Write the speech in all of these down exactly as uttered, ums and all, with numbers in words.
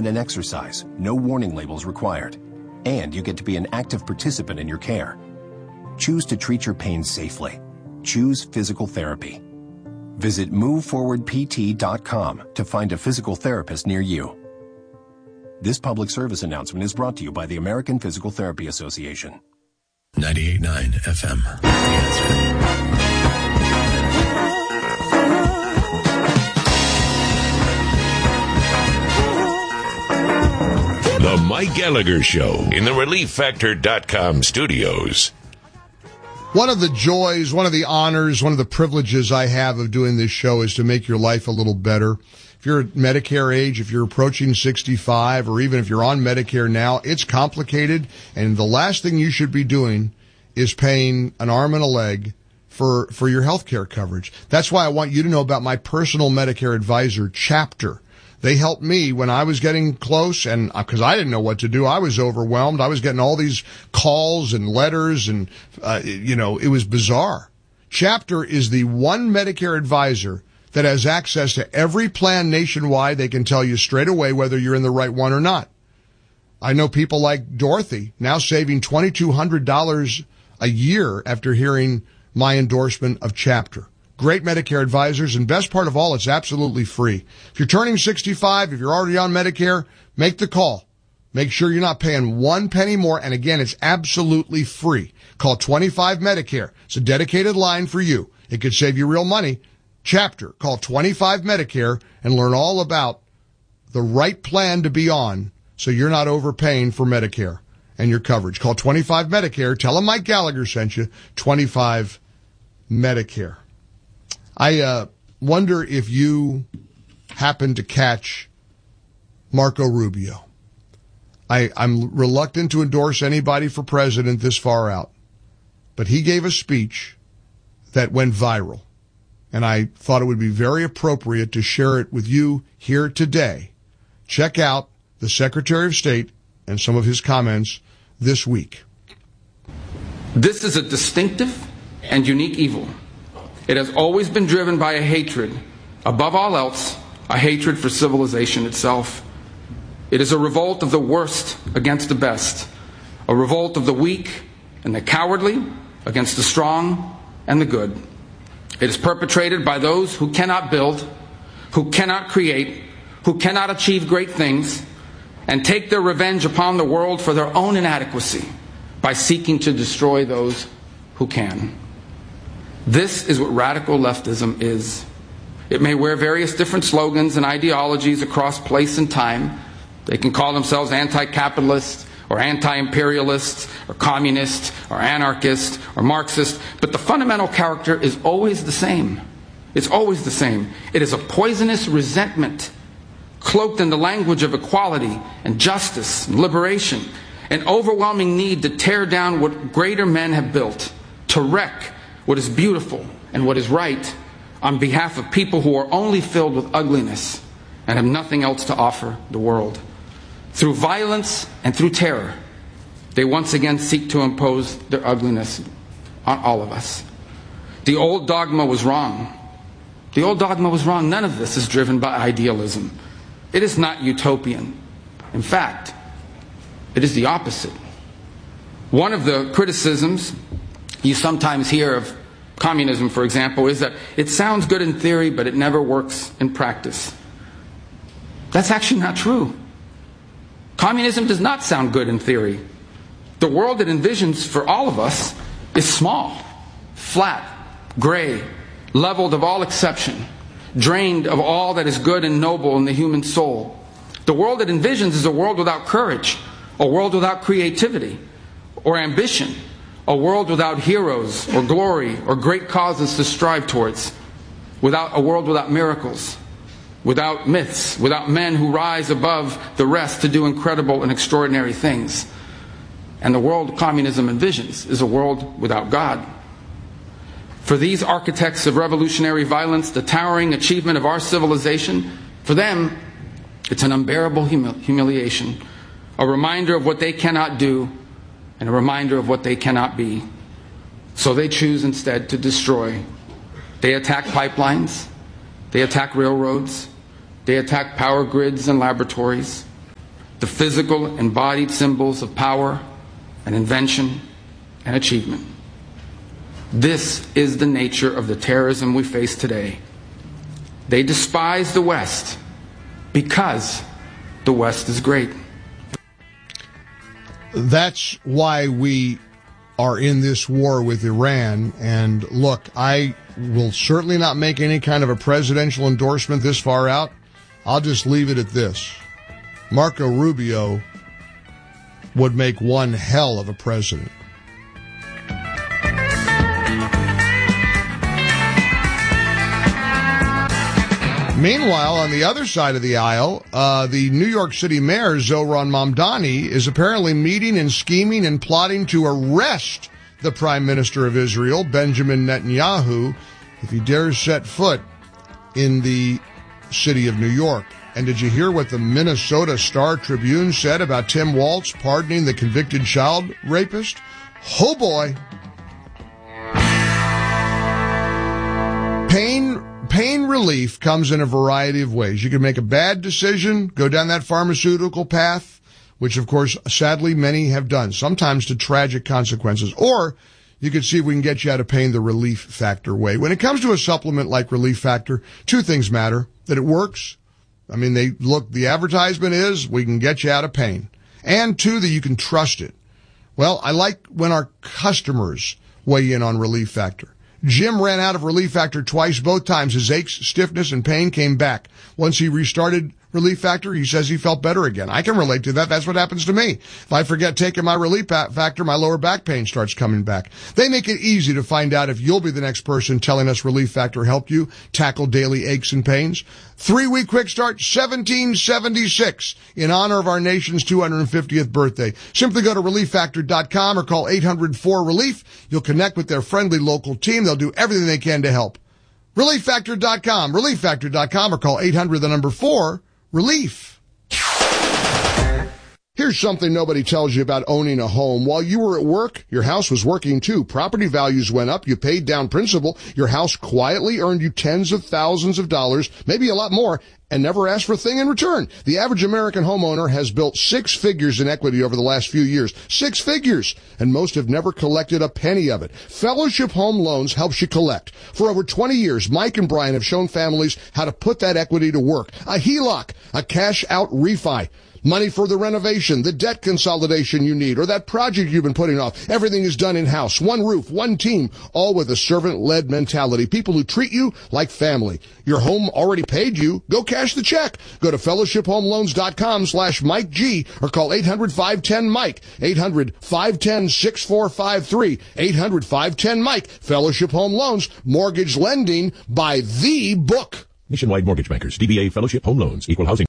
movement and exercise, no warning labels required. And you get to be an active participant in your care. Choose to treat your pain safely. Choose physical therapy. Visit move forward p t dot com to find a physical therapist near you. This public service announcement is brought to you by the American Physical Therapy Association. ninety-eight point nine F M. The Answer. The Mike Gallagher Show in the relief factor dot com studios. One of the joys, one of the honors, one of the privileges I have of doing this show is to make your life a little better. If you're at Medicare age, if you're approaching sixty-five, or even if you're on Medicare now, it's complicated, and the last thing you should be doing is paying an arm and a leg for, for your health care coverage. That's why I want you to know about my personal Medicare advisor, Chapter. They helped me when I was getting close, and because I didn't know what to do, I was overwhelmed. I was getting all these calls and letters, and, uh, you know, it was bizarre. Chapter is the one Medicare advisor that has access to every plan nationwide. They can tell you straight away whether you're in the right one or not. I know people like Dorothy now saving twenty-two hundred dollars a year after hearing my endorsement of Chapter. Great Medicare advisors, and best part of all, it's absolutely free. If you're turning sixty-five, if you're already on Medicare, make the call. Make sure you're not paying one penny more, and again, it's absolutely free. Call twenty-five Medicare. It's a dedicated line for you. It could save you real money. Chapter. Call twenty-five Medicare and learn all about the right plan to be on so you're not overpaying for Medicare and your coverage. Call twenty-five Medicare. Tell them Mike Gallagher sent you. twenty-five Medicare. I uh, wonder if you happen to catch Marco Rubio. I, I'm reluctant to endorse anybody for president this far out, but he gave a speech that went viral, and I thought it would be very appropriate to share it with you here today. Check out the Secretary of State and some of his comments this week. This is a distinctive and unique evil. It has always been driven by a hatred, above all else, a hatred for civilization itself. It is a revolt of the worst against the best, a revolt of the weak and the cowardly against the strong and the good. It is perpetrated by those who cannot build, who cannot create, who cannot achieve great things, and take their revenge upon the world for their own inadequacy by seeking to destroy those who can. This is what radical leftism is. It may wear various different slogans and ideologies across place and time. They can call themselves anti-capitalist or anti-imperialist or communist or anarchist or Marxist, but the fundamental character is always the same. It's always the same. It is a poisonous resentment cloaked in the language of equality and justice and liberation, an overwhelming need to tear down what greater men have built, to wreck what is beautiful and what is right on behalf of people who are only filled with ugliness and have nothing else to offer the world. Through violence and through terror, they once again seek to impose their ugliness on all of us. The old dogma was wrong. The old dogma was wrong. None of this is driven by idealism. It is not utopian. In fact, it is the opposite. One of the criticisms you sometimes hear of communism, for example, is that it sounds good in theory, but it never works in practice. That's actually not true. Communism does not sound good in theory. The world it envisions for all of us is small, flat, gray, leveled of all exception, drained of all that is good and noble in the human soul. The world it envisions is a world without courage, a world without creativity or ambition, a world without heroes or glory or great causes to strive towards, without a world without miracles, without myths, without men who rise above the rest to do incredible and extraordinary things. And the world communism envisions is a world without God. For these architects of revolutionary violence, the towering achievement of our civilization, for them, it's an unbearable humil- humiliation, a reminder of what they cannot do, and a reminder of what they cannot be. So they choose instead to destroy. They attack pipelines. They attack railroads. They attack power grids and laboratories. the physical embodied symbols of power and invention and achievement. This is the nature of the terrorism we face today. They despise the West because the West is great. That's why we are in this war with Iran. And look, I will certainly not make any kind of a presidential endorsement this far out. I'll just leave it at this. Marco Rubio would make one hell of a president. Meanwhile, on the other side of the aisle, uh, the New York City mayor, Zohran Mamdani, is apparently meeting and scheming and plotting to arrest the Prime Minister of Israel, Benjamin Netanyahu, if he dares set foot in the city of New York. And did you hear what the Minnesota Star Tribune said about Tim Walz pardoning the convicted child rapist? Oh boy. Pain Pain relief comes in a variety of ways. You can make a bad decision, go down that pharmaceutical path, which of course, sadly, many have done, sometimes to tragic consequences. Or you could see if we can get you out of pain the Relief Factor way. When it comes to a supplement like Relief Factor, two things matter. That it works. I mean, they look, the advertisement is we can get you out of pain. And two, that you can trust it. Well, I like when our customers weigh in on Relief Factor. Jim ran out of Relief Factor twice. Both times his aches, stiffness, and pain came back. Once he restarted Relief Factor, he says he felt better again. I can relate to that. That's what happens to me. If I forget taking my Relief Factor, my lower back pain starts coming back. They make it easy to find out if you'll be the next person telling us Relief Factor helped you tackle daily aches and pains. Three-week quick start, seventeen seventy-six, in honor of our nation's two hundred fiftieth birthday. Simply go to relief factor dot com or call eight hundred four relief. You'll connect with their friendly local team. They'll do everything they can to help. relief factor dot com, relief factor dot com, or call eight hundred, the number four, relief. Here's something nobody tells you about owning a home. While you were at work, your house was working too. Property values went up. You paid down principal. Your house quietly earned you tens of thousands of dollars, maybe a lot more, and never asked for a thing in return. The average American homeowner has built six figures in equity over the last few years. Six figures! And most have never collected a penny of it. Fellowship Home Loans helps you collect. For over twenty years, Mike and Brian have shown families how to put that equity to work. A H E L O C, a cash-out refi. Money for the renovation, the debt consolidation you need, or that project you've been putting off. Everything is done in-house. One roof, one team, all with a servant-led mentality. People who treat you like family. Your home already paid you. Go cash the check. Go to fellowship home loans dot com slash Mike G or call eight hundred, five ten, Mike. eight hundred, five ten, six four five three. eight hundred, five ten, Mike. Fellowship Home Loans. Mortgage lending by the book. Nationwide Mortgage Bankers. D B A Fellowship Home Loans. Equal housing.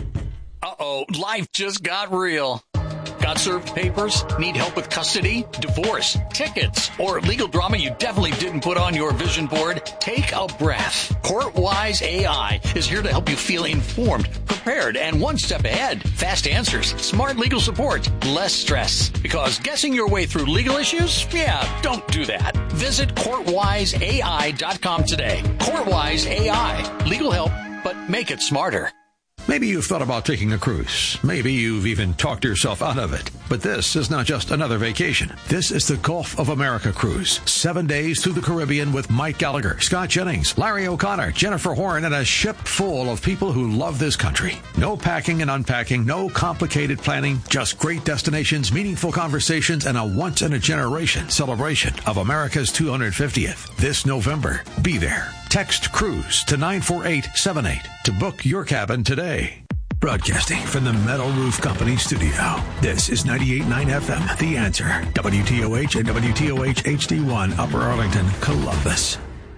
Uh-oh, life just got real. Got served papers? Need help with custody, divorce, tickets, or legal drama you definitely didn't put on your vision board? Take a breath. CourtWise A I is here to help you feel informed, prepared, and one step ahead. Fast answers, smart legal support, less stress. Because guessing your way through legal issues? Yeah, don't do that. Visit court wise A I dot com today. CourtWise A I. Legal help, but make it smarter. Maybe you've thought about taking a cruise. Maybe you've even talked yourself out of it. But this is not just another vacation. This is the Gulf of America cruise. Seven days through the Caribbean with Mike Gallagher, Scott Jennings, Larry O'Connor, Jennifer Horn, and a ship full of people who love this country. No packing and unpacking, no complicated planning, just great destinations, meaningful conversations, and a once-in-a-generation celebration of America's two hundred fiftieth. This November, be there. Text CRUISE to nine four eight seven eight to book your cabin today. Broadcasting from the Metal Roof Company studio. This is ninety-eight point nine F M, The Answer. W T O H and W T O H H D one, Upper Arlington, Columbus.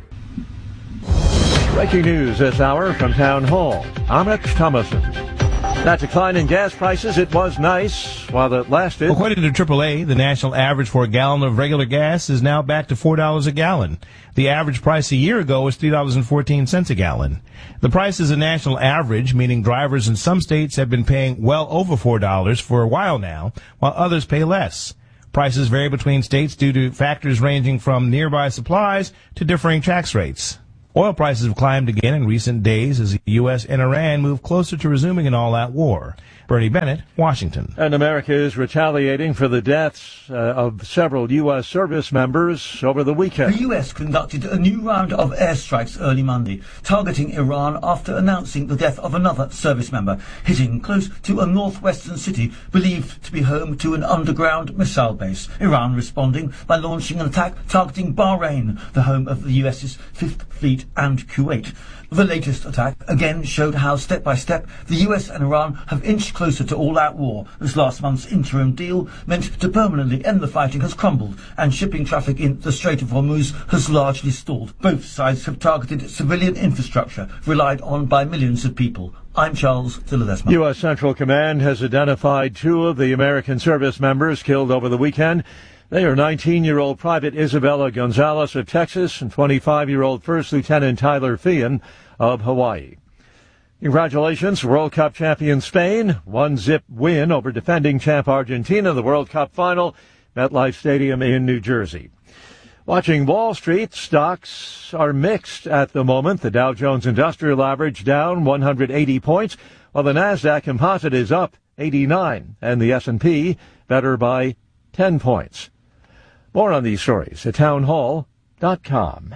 Breaking news this hour from Town Hall. I'm Mitch Thomason. That decline in gas prices, it was nice while it lasted. According to triple A, the national average for a gallon of regular gas is now back to four dollars a gallon. The average price a year ago was three dollars and fourteen cents a gallon. The price is a national average, meaning drivers in some states have been paying well over four dollars for a while now, while others pay less. Prices vary between states due to factors ranging from nearby supplies to differing tax rates. Oil prices have climbed again in recent days as the U S and Iran move closer to resuming an all-out war. Bernie Bennett, Washington. And America is retaliating for the deaths uh, of several U S service members over the weekend. The U S conducted a new round of airstrikes early Monday, targeting Iran after announcing the death of another service member, hitting close to a northwestern city believed to be home to an underground missile base. Iran responding by launching an attack targeting Bahrain, the home of the U S's Fifth Fleet, and Kuwait. The latest attack again showed how step by step the U S and Iran have inched closer to all-out war, as last month's interim deal meant to permanently end the fighting has crumbled and shipping traffic in the Strait of Hormuz has largely stalled. Both sides have targeted civilian infrastructure relied on by millions of people. I'm Charles de Ledesma. U S Central Command has identified two of the American service members killed over the weekend. They are nineteen-year-old Private Isabella Gonzalez of Texas and twenty-five-year-old First Lieutenant Tyler Feehan of Hawaii. Congratulations, World Cup champion Spain. One-zip win over defending champ Argentina, the World Cup final, MetLife Stadium in New Jersey. Watching Wall Street, stocks are mixed at the moment. The Dow Jones Industrial Average down one hundred eighty points, while the Nasdaq Composite is up eighty-nine, and the S and P better by ten points. More on these stories at townhall dot com.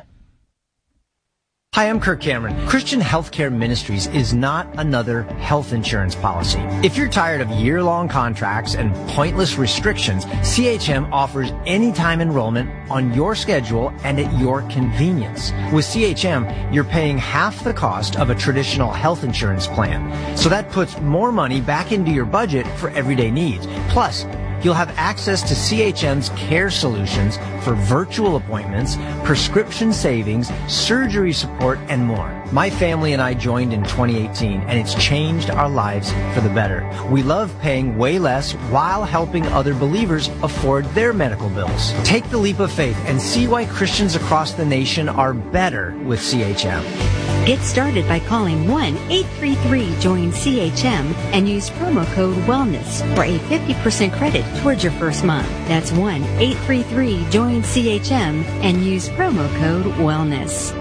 Hi, I'm Kirk Cameron. Christian Healthcare Ministries is not another health insurance policy. If you're tired of year-long contracts and pointless restrictions, C H M offers anytime enrollment on your schedule and at your convenience. With C H M, you're paying half the cost of a traditional health insurance plan. So that puts more money back into your budget for everyday needs. Plus, you'll have access to C H M's care solutions for virtual appointments, prescription savings, surgery support, and more. My family and I joined in twenty eighteen, and it's changed our lives for the better. We love paying way less while helping other believers afford their medical bills. Take the leap of faith and see why Christians across the nation are better with C H M. Get started by calling one eight three three join C H M and use promo code WELLNESS for a fifty percent credit towards your first month. That's one eight three three join C H M and use promo code WELLNESS.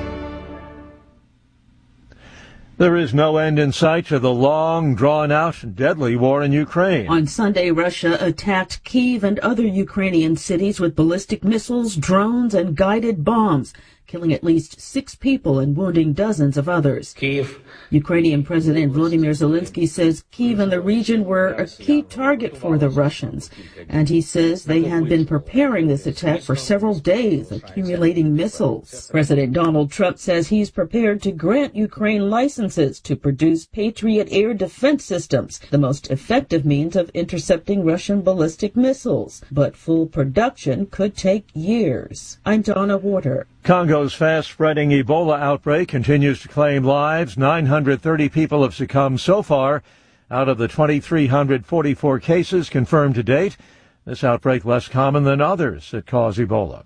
There is no end in sight to the long, drawn-out, deadly war in Ukraine. On Sunday, Russia attacked Kyiv and other Ukrainian cities with ballistic missiles, drones, and guided bombs, killing at least six people and wounding dozens of others. Kyiv. Ukrainian President Volodymyr Zelensky says Kyiv and the region were a key target for the Russians, and he says they had been preparing this attack for several days, accumulating missiles. President Donald Trump says he's prepared to grant Ukraine licenses to produce Patriot air defense systems, the most effective means of intercepting Russian ballistic missiles. But full production could take years. I'm Donna Warder. Congo's fast-spreading Ebola outbreak continues to claim lives. nine hundred thirty people have succumbed so far out of the two thousand three hundred forty-four cases confirmed to date. This outbreak less common than others that cause Ebola.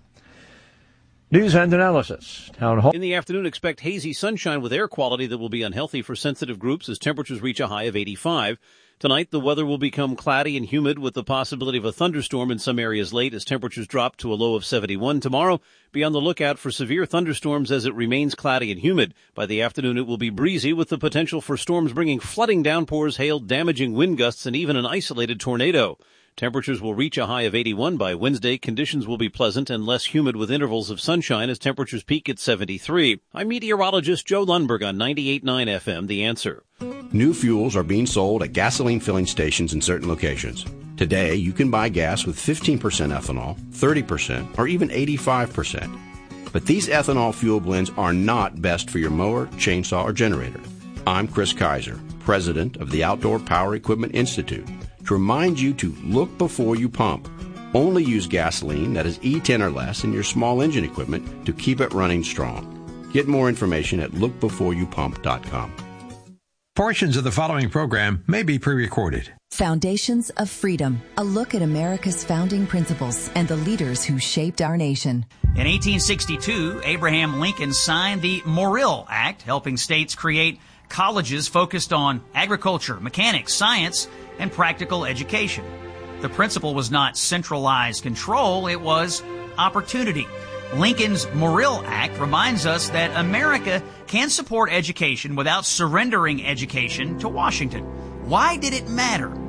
News and analysis. Town Hall. In the afternoon, expect hazy sunshine with air quality that will be unhealthy for sensitive groups as temperatures reach a high of eighty-five. Tonight, the weather will become cloudy and humid with the possibility of a thunderstorm in some areas late as temperatures drop to a low of seventy-one. Tomorrow, be on the lookout for severe thunderstorms as it remains cloudy and humid. By the afternoon, it will be breezy with the potential for storms bringing flooding downpours, hail, damaging wind gusts, and even an isolated tornado. Temperatures will reach a high of eighty-one by Wednesday. Conditions will be pleasant and less humid with intervals of sunshine as temperatures peak at seventy-three. I'm meteorologist Joe Lundberg on ninety-eight point nine F M, The Answer. New fuels are being sold at gasoline filling stations in certain locations. Today, you can buy gas with fifteen percent ethanol, thirty percent, or even eighty-five percent. But these ethanol fuel blends are not best for your mower, chainsaw, or generator. I'm Chris Kaiser, president of the Outdoor Power Equipment Institute, to remind you to look before you pump. Only use gasoline that is E ten or less in your small engine equipment to keep it running strong. Get more information at look before you pump dot com. Portions of the following program may be pre-recorded. Foundations of Freedom, a look at America's founding principles and the leaders who shaped our nation. In eighteen sixty-two, Abraham Lincoln signed the Morrill Act, helping states create colleges focused on agriculture, mechanics, science, and practical education. The principle was not centralized control, it was opportunity. Lincoln's Morrill Act reminds us that America can support education without surrendering education to Washington. Why did it matter?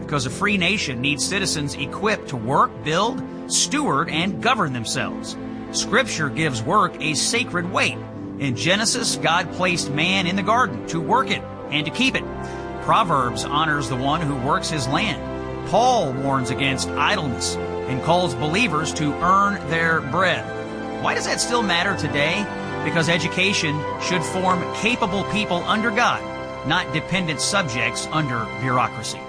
because a free nation needs citizens equipped to work, build, steward, and govern themselves. Scripture gives work a sacred weight. In Genesis, God placed man in the garden to work it and to keep it. Proverbs honors the one who works his land. Paul warns against idleness and calls believers to earn their bread. Why does that still matter today? Because education should form capable people under God, not dependent subjects under bureaucracy.